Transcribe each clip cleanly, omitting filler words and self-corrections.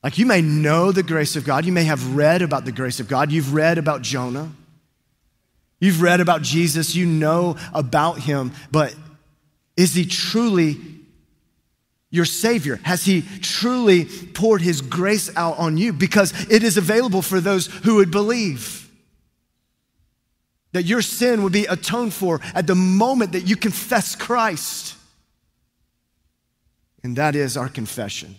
Like, you may know the grace of God. You may have read about the grace of God. You've read about Jonah. You've read about Jesus. You know about him. But is he truly your Savior? Has he truly poured his grace out on you? Because it is available for those who would believe. That your sin would be atoned for at the moment that you confess Christ. And that is our confession.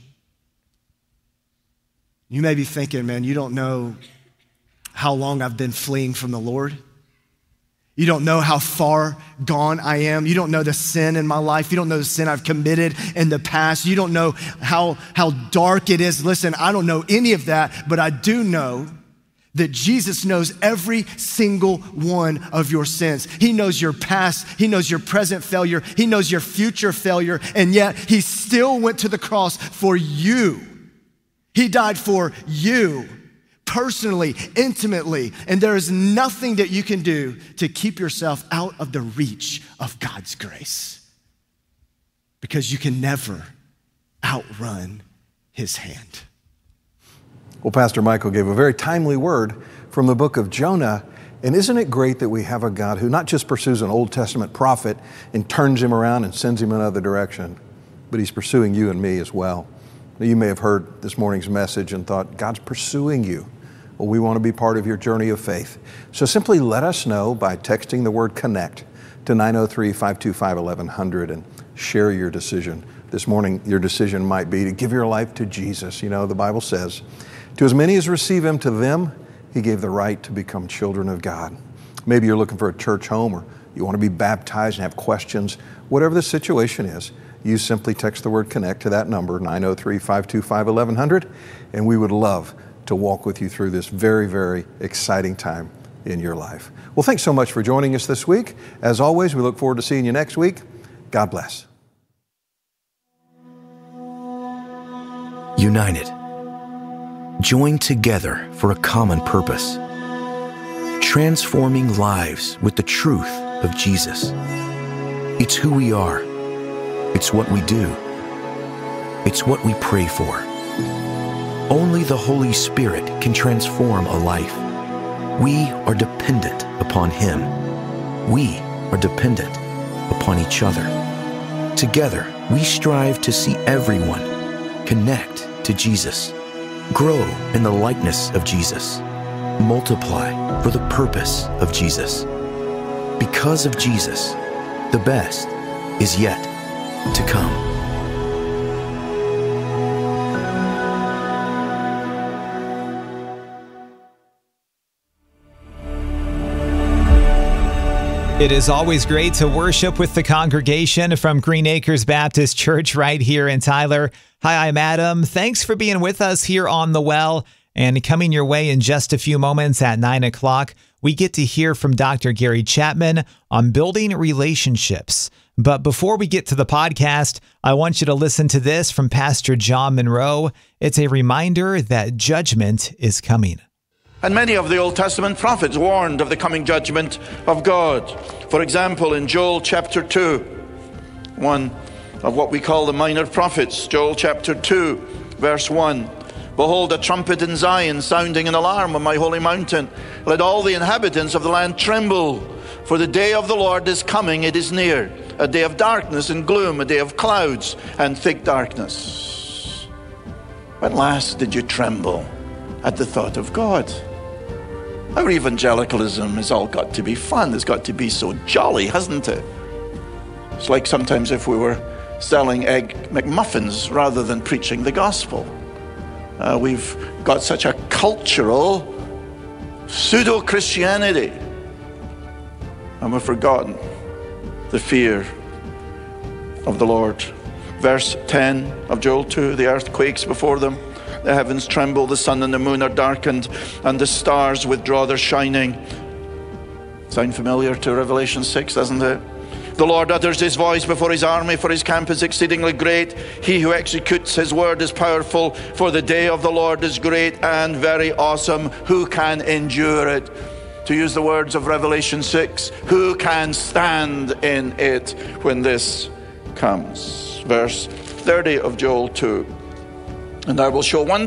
You may be thinking, man, you don't know how long I've been fleeing from the Lord. You don't know how far gone I am. You don't know the sin in my life. You don't know the sin I've committed in the past. You don't know how dark it is. Listen, I don't know any of that, but I do know that Jesus knows every single one of your sins. He knows your past. He knows your present failure. He knows your future failure. And yet he still went to the cross for you. He died for you personally, intimately. And there is nothing that you can do to keep yourself out of the reach of God's grace. Because you can never outrun his hand. Well, Pastor Michael gave a very timely word from the book of Jonah. And isn't it great that we have a God who not just pursues an Old Testament prophet and turns him around and sends him another direction, but he's pursuing you and me as well. Now, you may have heard this morning's message and thought, God's pursuing you. Well, we want to be part of your journey of faith. So simply let us know by texting the word CONNECT to 903-525-1100 and share your decision. This morning, your decision might be to give your life to Jesus. You know, the Bible says, to as many as receive him, to them he gave the right to become children of God. Maybe you're looking for a church home, or you want to be baptized and have questions. Whatever the situation is, you simply text the word CONNECT to that number, 903-525-1100, and we would love to walk with you through this very, very exciting time in your life. Well, thanks so much for joining us this week. As always, we look forward to seeing you next week. God bless. United, joined together for a common purpose, transforming lives with the truth of Jesus. It's who we are. It's what we do. It's what we pray for. Only the Holy Spirit can transform a life. We are dependent upon him. We are dependent upon each other. Together, we strive to see everyone connect to Jesus, grow in the likeness of Jesus, multiply for the purpose of Jesus. Because of Jesus, the best is yet to come. It is always great to worship with the congregation from Green Acres Baptist Church right here in Tyler. Hi, I'm Adam. Thanks for being with us here on The Well. And coming your way in just a few moments at 9 o'clock, we get to hear from Dr. Gary Chapman on building relationships. But before we get to the podcast, I want you to listen to this from Pastor John Monroe. It's a reminder that judgment is coming. And many of the Old Testament prophets warned of the coming judgment of God. For example, in Joel chapter 2, one of what we call the minor prophets, Joel chapter 2, verse 1. Behold, a trumpet in Zion, sounding an alarm on my holy mountain. Let all the inhabitants of the land tremble, for the day of the Lord is coming, it is near. A day of darkness and gloom, a day of clouds and thick darkness. When last did you tremble at the thought of God? Our evangelicalism has all got to be fun. It's got to be so jolly, hasn't it? It's like sometimes if we were selling egg McMuffins rather than preaching the gospel. We've got such a cultural pseudo-Christianity, and we've forgotten the fear of the Lord. Verse 10 of Joel 2, the earth quakes before them. The heavens tremble, the sun and the moon are darkened, and the stars withdraw their shining. Sound familiar to Revelation 6, doesn't it? The Lord utters his voice before his army, for his camp is exceedingly great. He who executes his word is powerful, for the day of the Lord is great and very awesome. Who can endure it? To use the words of Revelation 6, who can stand in it when this comes? Verse 30 of Joel 2. And I will show one